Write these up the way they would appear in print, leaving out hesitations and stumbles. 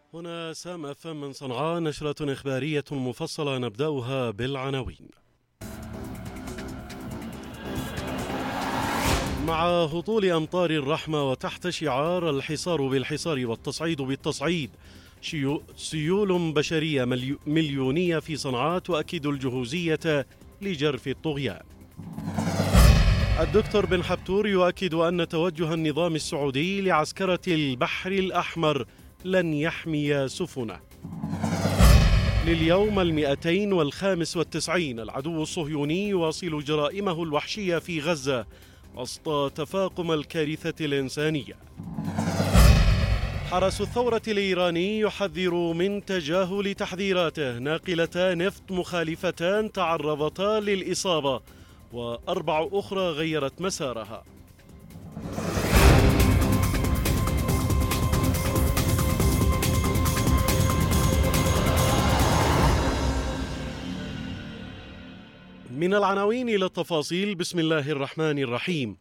هنا سام اف من صنعاء، نشرة إخبارية مفصلة نبدأها بالعناوين. مع هطول أمطار الرحمة وتحت شعار الحصار بالحصار والتصعيد بالتصعيد، سيول بشرية مليونية في صنعاء تؤكد الجهوزية لجرف الطغيان. الدكتور بن حبتور يؤكد أن توجه النظام السعودي لعسكرة البحر الأحمر لن يحمي سفنه. لليوم 295 العدو الصهيوني يواصل جرائمه الوحشية في غزة وسط تفاقم الكارثة الإنسانية. حرس الثورة الإيراني يحذر من تجاهل تحذيراته، ناقلتا نفط مخالفتان تعرضتا للإصابة وأربع أخرى غيرت مسارها. من العناوين إلى التفاصيل. بسم الله الرحمن الرحيم.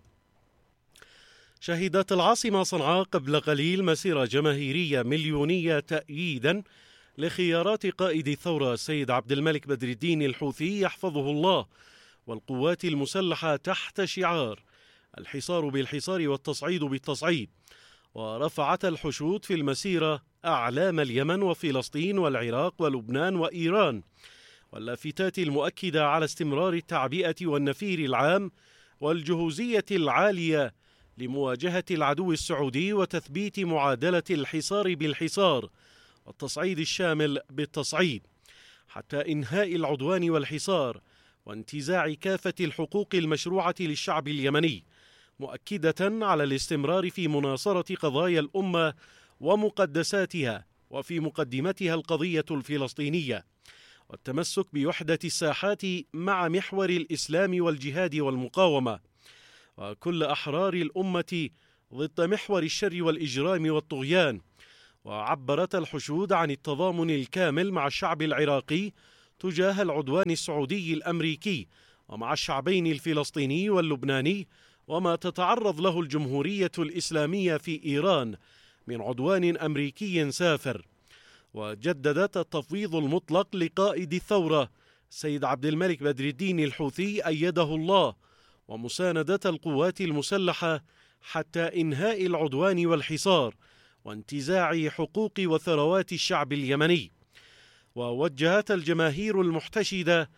شهدت العاصمة صنعاء قبل قليل مسيرة جماهيرية مليونية تأييدا لخيارات قائد الثورة السيد عبد الملك بدر الدين الحوثي يحفظه الله والقوات المسلحة تحت شعار الحصار بالحصار والتصعيد بالتصعيد. ورفعت الحشود في المسيرة أعلام اليمن وفلسطين والعراق ولبنان وإيران، واللافتات المؤكدة على استمرار التعبئة والنفير العام والجهوزية العالية لمواجهة العدو السعودي وتثبيت معادلة الحصار بالحصار والتصعيد الشامل بالتصعيد حتى إنهاء العدوان والحصار وانتزاع كافة الحقوق المشروعة للشعب اليمني، مؤكدة على الاستمرار في مناصرة قضايا الأمة ومقدساتها وفي مقدمتها القضية الفلسطينية، والتمسك بوحدة الساحات مع محور الإسلام والجهاد والمقاومة وكل أحرار الأمة ضد محور الشر والإجرام والطغيان. وعبرت الحشود عن التضامن الكامل مع الشعب العراقي تجاه العدوان السعودي الأمريكي ومع الشعبين الفلسطيني واللبناني وما تتعرض له الجمهورية الإسلامية في إيران من عدوان أمريكي سافر. وجددت التفويض المطلق لقائد الثورة سيد عبد الملك بدر الدين الحوثي أيده الله ومساندة القوات المسلحة حتى إنهاء العدوان والحصار وانتزاع حقوق وثروات الشعب اليمني. ووجهت الجماهير المحتشدة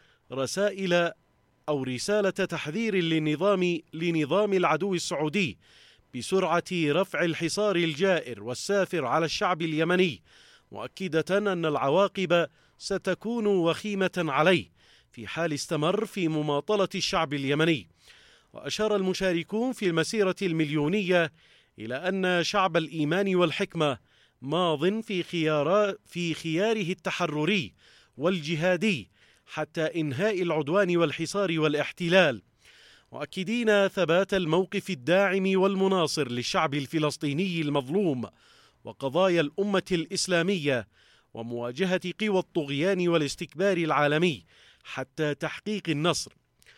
رسالة تحذير لنظام العدو السعودي بسرعة رفع الحصار الجائر والسافر على الشعب اليمني، مؤكدة أن العواقب ستكون وخيمة عليه في حال استمر في مماطلة الشعب اليمني. وأشار المشاركون في المسيرة المليونية إلى أن شعب الإيمان والحكمة ماض في خياره التحرري والجهادي حتى إنهاء العدوان والحصار والاحتلال، مؤكدين ثبات الموقف الداعم والمناصر للشعب الفلسطيني المظلوم وقضايا الأمة الإسلامية ومواجهة قوى الطغيان والاستكبار العالمي حتى تحقيق النصر.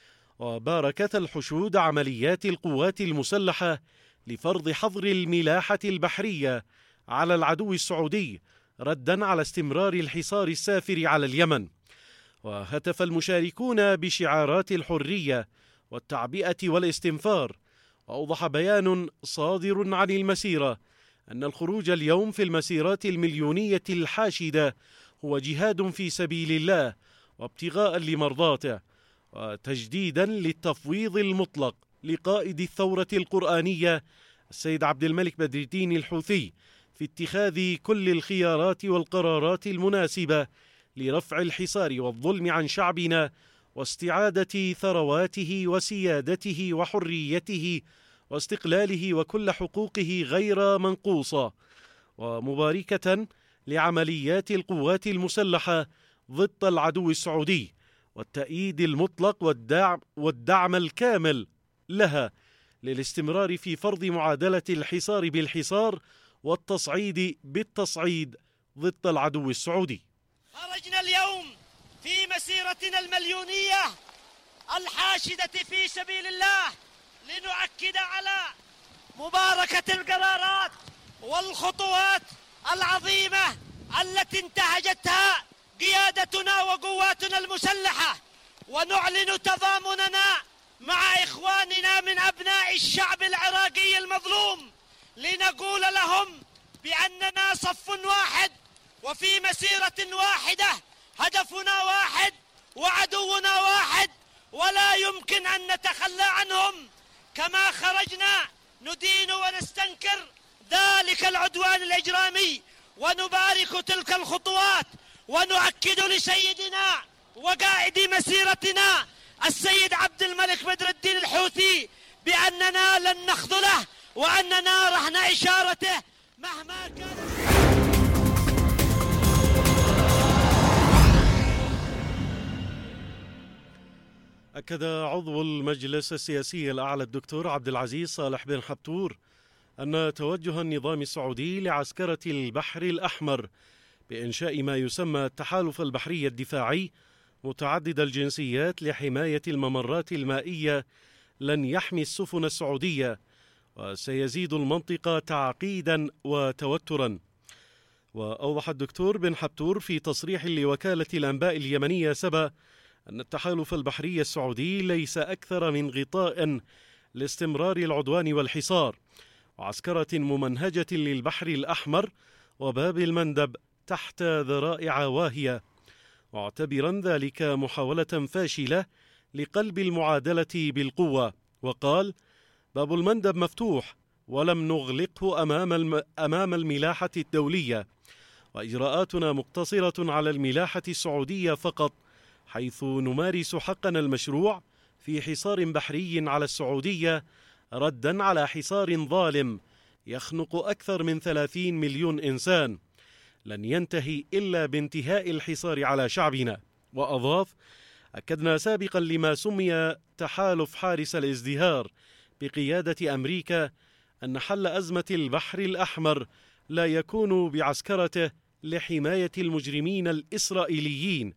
وباركت الحشود عمليات القوات المسلحة لفرض حظر الملاحة البحرية على العدو السعودي ردا على استمرار الحصار السافر على اليمن. وهتف المشاركون بشعارات الحرية والتعبئة والاستنفار. وأوضح بيان صادر عن المسيرة أن الخروج اليوم في المسيرات المليونية الحاشدة هو جهاد في سبيل الله وابتغاء لمرضاته وتجديدا للتفويض المطلق لقائد الثورة القرآنية السيد عبد الملك بدر الدين الحوثي في اتخاذ كل الخيارات والقرارات المناسبة لرفع الحصار والظلم عن شعبنا واستعادة ثرواته وسيادته وحريته واستقلاله وكل حقوقه غير منقوصة، ومباركة لعمليات القوات المسلحة ضد العدو السعودي والتأييد المطلق والدعم الكامل لها للاستمرار في فرض معادلة الحصار بالحصار والتصعيد بالتصعيد ضد العدو السعودي. خرجنا اليوم في مسيرتنا المليونية الحاشدة في سبيل الله لنؤكد على مباركة القرارات والخطوات العظيمة التي انتهجتها قيادتنا وقواتنا المسلحة، ونعلن تضامننا مع إخواننا من أبناء الشعب العراقي المظلوم، لنقول لهم بأننا صف واحد وفي مسيرة واحدة، هدفنا واحد وعدونا واحد، ولا يمكن أن نتخلى عنهم. كما خرجنا ندين ونستنكر ذلك العدوان الإجرامي ونبارك تلك الخطوات، ونؤكد لسيدنا وقائد مسيرتنا السيد عبد الملك بدر الدين الحوثي بأننا لن نخذله، وأننا رهن إشارته مهما كان. أكد عضو المجلس السياسي الأعلى الدكتور عبد العزيز صالح بن حبتور أن توجه النظام السعودي لعسكرة البحر الأحمر بإنشاء ما يسمى التحالف البحري الدفاعي متعدد الجنسيات لحماية الممرات المائية لن يحمي السفن السعودية، وسيزيد المنطقة تعقيدا وتوترا. وأوضح الدكتور بن حبتور في تصريح لوكالة الأنباء اليمنية سبا أن التحالف البحري السعودي ليس أكثر من غطاء لاستمرار العدوان والحصار، وعسكرة ممنهجة للبحر الأحمر وباب المندب تحت ذرائع واهية، معتبرا ذلك محاولة فاشلة لقلب المعادلة بالقوة. وقال: باب المندب مفتوح ولم نغلقه أمام الملاحة الدولية، وإجراءاتنا مقتصرة على الملاحة السعودية فقط، حيث نمارس حقنا المشروع في حصار بحري على السعودية ردا على حصار ظالم يخنق أكثر من 30 مليون إنسان لن ينتهي إلا بانتهاء الحصار على شعبنا. وأضاف: أكدنا سابقا لما سمي تحالف حارس الازدهار بقيادة أمريكا أن حل أزمة البحر الأحمر لا يكون بعسكرته لحماية المجرمين الإسرائيليين،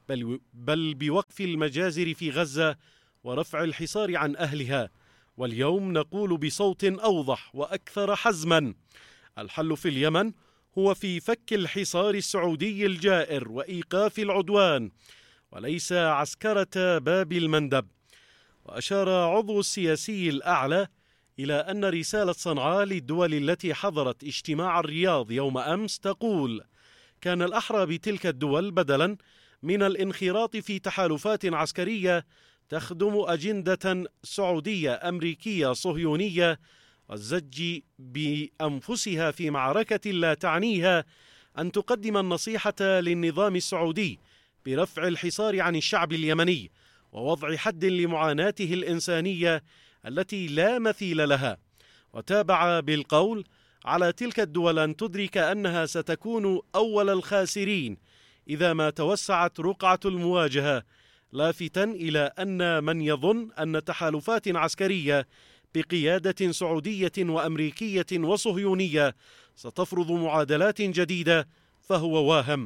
بل بوقف المجازر في غزة ورفع الحصار عن أهلها. واليوم نقول بصوت أوضح وأكثر حزما: الحل في اليمن هو في فك الحصار السعودي الجائر وإيقاف العدوان، وليس عسكرة باب المندب. وأشار عضو السياسي الأعلى إلى أن رسالة صنعاء للدول التي حضرت اجتماع الرياض يوم أمس تقول: كان الأحرى بتلك الدول بدلا من الانخراط في تحالفات عسكرية تخدم أجندة سعودية أمريكية صهيونية والزج بأنفسها في معركة لا تعنيها أن تقدم النصيحة للنظام السعودي برفع الحصار عن الشعب اليمني ووضع حد لمعاناته الإنسانية التي لا مثيل لها. وتابع بالقول: على تلك الدول أن تدرك أنها ستكون أول الخاسرين إذا ما توسعت رقعة المواجهة، لافتا إلى أن من يظن أن تحالفات عسكرية بقيادة سعودية وأمريكية وصهيونية ستفرض معادلات جديدة فهو واهم.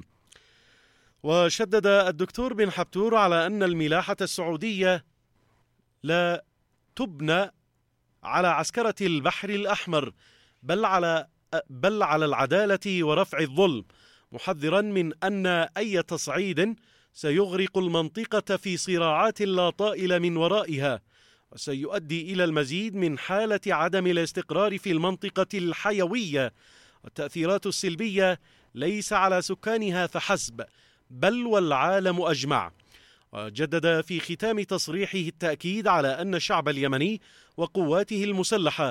وشدد الدكتور بن حبتور على أن الملاحة السعودية لا تبنى على عسكرة البحر الأحمر بل على العدالة ورفع الظلم، محذرا من أن أي تصعيد سيغرق المنطقة في صراعات لا طائل من ورائها، وسيؤدي إلى المزيد من حالة عدم الاستقرار في المنطقة الحيوية، والتأثيرات السلبية ليس على سكانها فحسب بل والعالم أجمع. وجدد في ختام تصريحه التأكيد على أن الشعب اليمني وقواته المسلحة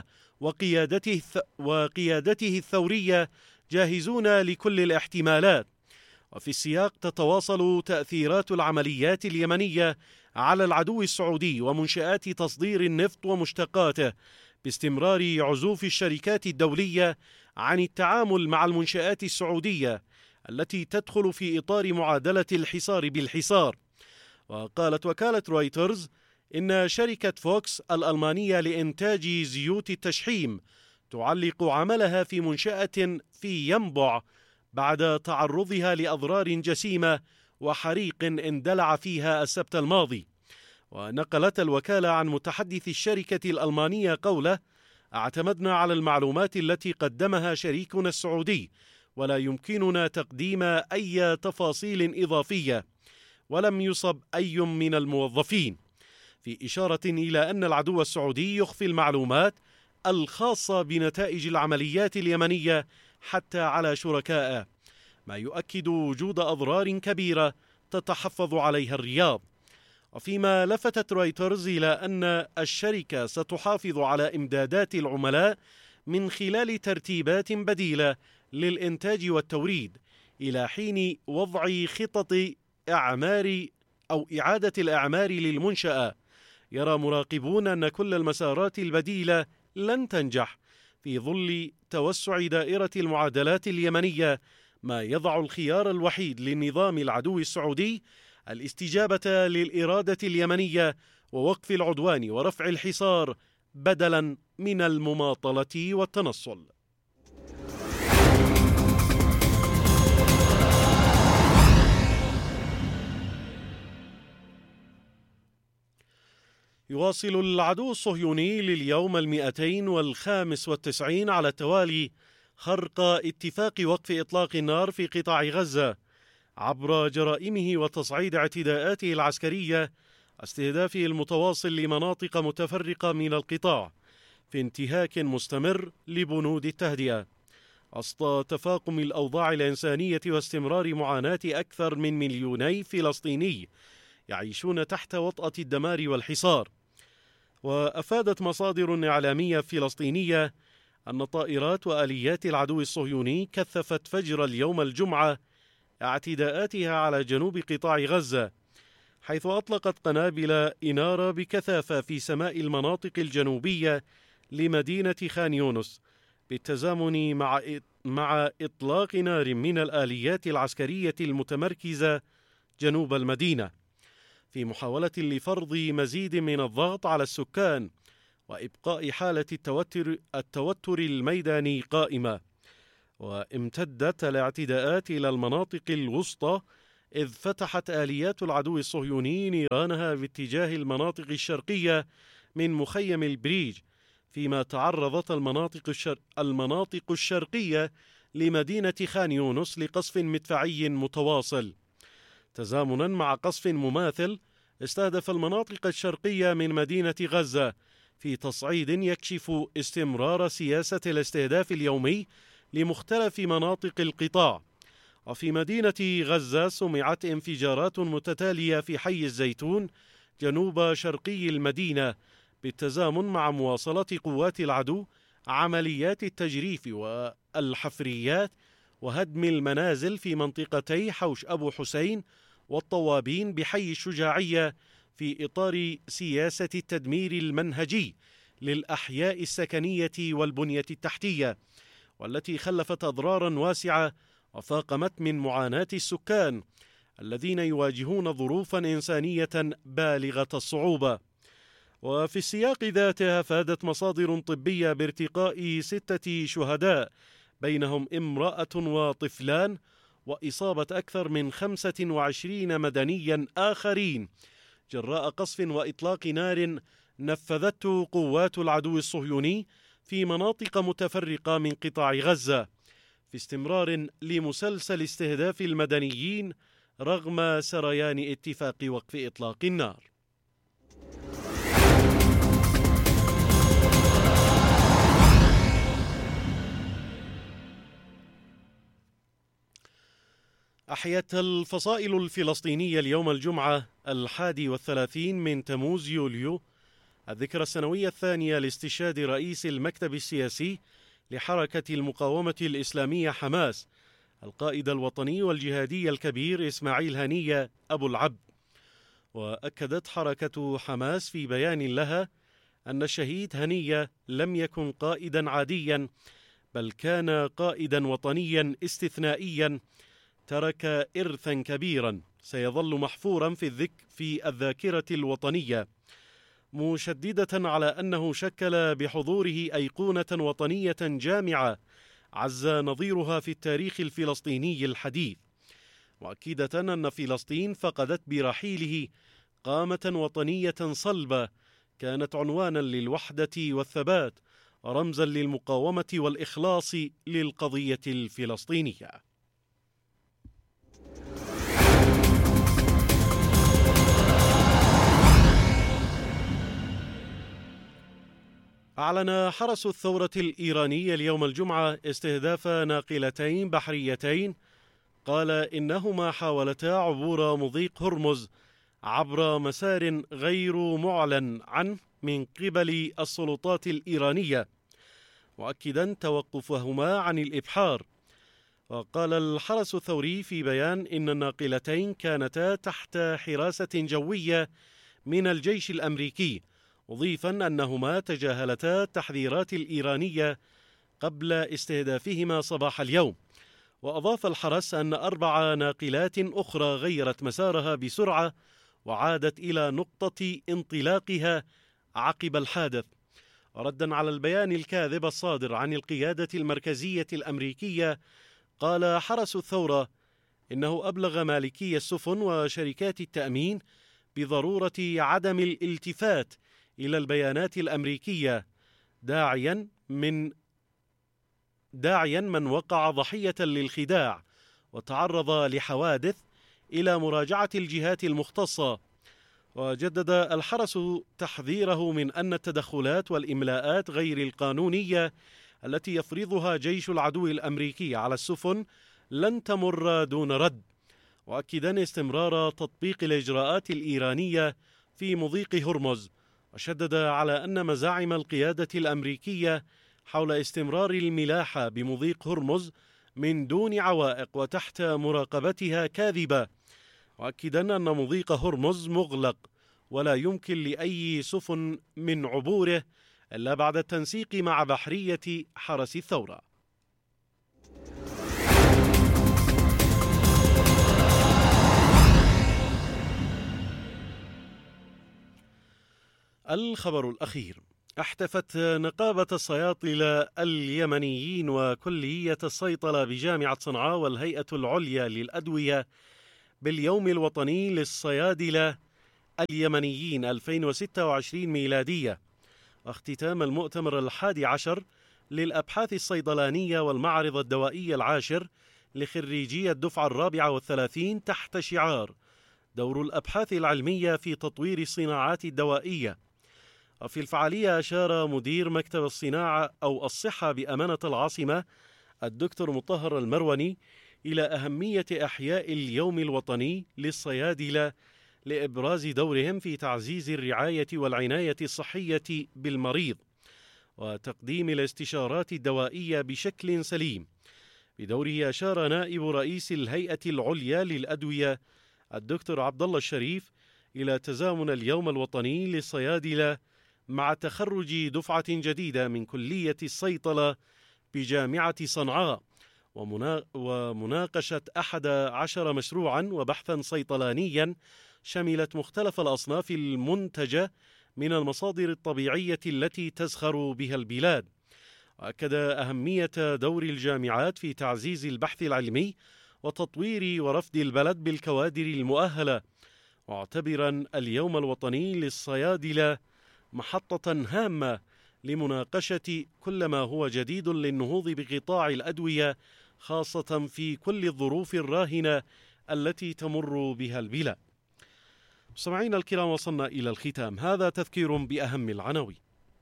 وقيادته الثورية جاهزون لكل الاحتمالات. وفي السياق تتواصل تأثيرات العمليات اليمنية على العدو السعودي ومنشآت تصدير النفط ومشتقاته، باستمرار عزوف الشركات الدولية عن التعامل مع المنشآت السعودية التي تدخل في إطار معادلة الحصار بالحصار. وقالت وكالة رويترز إن شركة فوكس الألمانية لإنتاج زيوت التشحيم تعلق عملها في منشأة في ينبع بعد تعرضها لأضرار جسيمة وحريق اندلع فيها السبت الماضي. ونقلت الوكالة عن متحدث الشركة الألمانية قوله: اعتمدنا على المعلومات التي قدمها شريكنا السعودي ولا يمكننا تقديم أي تفاصيل إضافية، ولم يصب أي من الموظفين، في إشارة إلى أن العدو السعودي يخفي المعلومات الخاصة بنتائج العمليات اليمنية حتى على شركائه، ما يؤكد وجود أضرار كبيرة تتحفظ عليها الرياض. وفيما لفتت رويترز إلى أن الشركة ستحافظ على إمدادات العملاء من خلال ترتيبات بديلة للإنتاج والتوريد إلى حين وضع خطط إعمار أو إعادة الأعمار للمنشأة، يرى مراقبون أن كل المسارات البديلة لن تنجح في ظل توسع دائرة المعادلات اليمنية، ما يضع الخيار الوحيد للنظام العدو السعودي الاستجابة للإرادة اليمنية ووقف العدوان ورفع الحصار بدلا من المماطلة والتنصل. يواصل العدو الصهيوني لليوم 295 على التوالي خرق اتفاق وقف إطلاق النار في قطاع غزة عبر جرائمه وتصعيد اعتداءاته العسكرية، استهدافه المتواصل لمناطق متفرقة من القطاع في انتهاك مستمر لبنود التهدئة، وسط تفاقم الأوضاع الإنسانية واستمرار معاناة أكثر من 2,000,000 فلسطيني يعيشون تحت وطأة الدمار والحصار. وأفادت مصادر إعلامية فلسطينية أن طائرات وآليات العدو الصهيوني كثفت فجر اليوم الجمعة اعتداءاتها على جنوب قطاع غزة، حيث أطلقت قنابل إنارة بكثافة في سماء المناطق الجنوبية لمدينة خان يونس، بالتزامن مع إطلاق نار من الآليات العسكرية المتمركزة جنوب المدينة، في محاولة لفرض مزيد من الضغط على السكان وإبقاء حالة التوتر الميداني قائمة. وامتدت الاعتداءات إلى المناطق الوسطى، إذ فتحت آليات العدو الصهيوني نيرانها باتجاه المناطق الشرقية من مخيم البريج، فيما تعرضت المناطق الشرقية لمدينة خان يونس لقصف مدفعي متواصل، تزامنا مع قصف مماثل استهدف المناطق الشرقية من مدينة غزة، في تصعيد يكشف استمرار سياسة الاستهداف اليومي لمختلف مناطق القطاع. وفي مدينة غزة سمعت انفجارات متتالية في حي الزيتون جنوب شرقي المدينة، بالتزامن مع مواصلة قوات العدو عمليات التجريف والحفريات وهدم المنازل في منطقتي حوش أبو حسين والطوابين بحي الشجاعية، في إطار سياسة التدمير المنهجي للأحياء السكنية والبنية التحتية، والتي خلفت أضرارا واسعة وفاقمت من معاناة السكان الذين يواجهون ظروفا إنسانية بالغة الصعوبة. وفي السياق ذاته أفادت مصادر طبية بارتقاء 6 شهداء بينهم امرأة وطفلان، وإصابة أكثر من 25 مدنيا آخرين جراء قصف وإطلاق نار نفذته قوات العدو الصهيوني في مناطق متفرقة من قطاع غزة، في استمرار لمسلسل استهداف المدنيين رغم سريان اتفاق وقف إطلاق النار. أحيت الفصائل الفلسطينية اليوم الجمعة 31 من تموز يوليو الذكرى السنوية الثانية لاستشهاد رئيس المكتب السياسي لحركة المقاومة الإسلامية حماس، القائد الوطني والجهادي الكبير إسماعيل هنية أبو العبد. وأكدت حركة حماس في بيان لها أن الشهيد هنية لم يكن قائدا عاديا، بل كان قائدا وطنيا استثنائيا ترك إرثا كبيرا سيظل محفورا في الذاكرة الوطنية، مشددة على أنه شكل بحضوره أيقونة وطنية جامعة عز نظيرها في التاريخ الفلسطيني الحديث، مؤكدة أن فلسطين فقدت برحيله قامة وطنية صلبة كانت عنوانا للوحدة والثبات رمزا للمقاومة والإخلاص للقضية الفلسطينية. أعلن حرس الثورة الإيراني اليوم الجمعة استهداف ناقلتين بحريتين قال إنهما حاولتا عبور مضيق هرمز عبر مسار غير معلن عنه من قبل السلطات الإيرانية، مؤكدا توقفهما عن الإبحار. وقال الحرس الثوري في بيان إن الناقلتين كانتا تحت حراسة جوية من الجيش الأمريكي، مضيفا أنهما تجاهلتا التحذيرات الإيرانية قبل استهدافهما صباح اليوم. وأضاف الحرس أن 4 ناقلات أخرى غيرت مسارها بسرعة وعادت إلى نقطة انطلاقها عقب الحادث. ردا على البيان الكاذب الصادر عن القيادة المركزية الأمريكية، قال حرس الثورة إنه أبلغ مالكي السفن وشركات التأمين بضرورة عدم الالتفات إلى البيانات الأمريكية، داعيا من وقع ضحية للخداع وتعرض لحوادث إلى مراجعة الجهات المختصة. وجدد الحرس تحذيره من أن التدخلات والإملاءات غير القانونية التي يفرضها جيش العدو الأمريكي على السفن لن تمر دون رد، وأكدا استمرار تطبيق الإجراءات الإيرانية في مضيق هرمز، وشدد على أن مزاعم القيادة الأمريكية حول استمرار الملاحة بمضيق هرمز من دون عوائق وتحت مراقبتها كاذبة، وأكدا أن مضيق هرمز مغلق ولا يمكن لأي سفن من عبوره إلا بعد التنسيق مع بحرية حرس الثورة. الخبر الأخير: احتفت نقابة الصيادلة اليمنيين وكلية الصيدلة بجامعة صنعاء والهيئة العليا للأدوية باليوم الوطني للصيادلة اليمنيين 2026 ميلادية، واختتام المؤتمر 11 للأبحاث الصيدلانية والمعرض الدوائي 10 لخريجي الدفعة 34 تحت شعار دور الأبحاث العلمية في تطوير الصناعات الدوائية. وفي الفعالية أشار مدير مكتب الصناعة أو الصحة بأمانة العاصمة الدكتور مطهر المروني إلى أهمية إحياء اليوم الوطني للصيادلة لإبراز دورهم في تعزيز الرعاية والعناية الصحية بالمريض وتقديم الاستشارات الدوائية بشكل سليم. بدوره أشار نائب رئيس الهيئة العليا للأدوية الدكتور عبد الله الشريف إلى تزامن اليوم الوطني للصيادلة مع تخرج دفعة جديدة من كلية الصيدلة بجامعة صنعاء ومناقشة 11 مشروعا وبحثا صيدلانيا شملت مختلف الأصناف المنتجة من المصادر الطبيعية التي تزخر بها البلاد. وأكد أهمية دور الجامعات في تعزيز البحث العلمي وتطوير ورفد البلد بالكوادر المؤهلة، معتبرا اليوم الوطني للصيادلة محطة هامة لمناقشة كل ما هو جديد للنهوض بقطاع الأدوية، خاصة في كل الظروف الراهنة التي تمر بها البلاد. مستمعينا الكرام، وصلنا إلى الختام. هذا تذكير بأهم العناوين.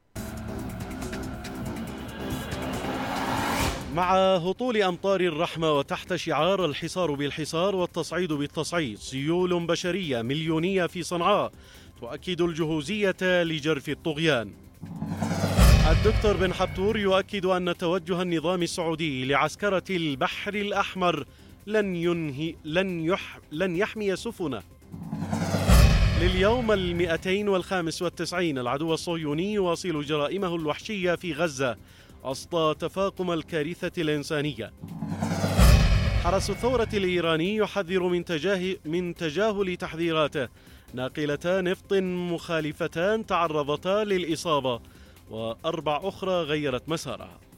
مع هطول أمطار الرحمة وتحت شعار الحصار بالحصار والتصعيد بالتصعيد، سيول بشرية مليونية في صنعاء تؤكد الجهوزية لجرف الطغيان. الدكتور بن حبتور يؤكد أن توجه النظام السعودي لعسكرة البحر الأحمر لن يحمي سفنه. لليوم 295 العدو الصهيوني يواصل جرائمه الوحشية في غزة وسط تفاقم الكارثة الإنسانية. حرس الثورة الإيراني يحذر من تجاهل تحذيراته. ناقلتا نفط مخالفتان تعرضتا للإصابة و4 أخرى غيرت مسارها.